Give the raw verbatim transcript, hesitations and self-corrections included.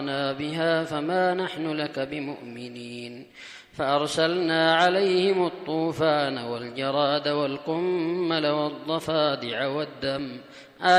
بها فما نحن لك بمؤمنين فأرسلنا عليهم الطوفان والجراد والقمل والضفادع والدم